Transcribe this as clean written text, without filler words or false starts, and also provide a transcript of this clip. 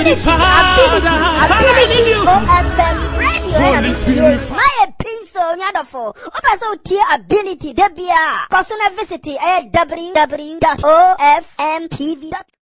Ability OFM radio. My pencil nyadofo. Oba so tier ability debia. Personal visit www.ofmtv.com.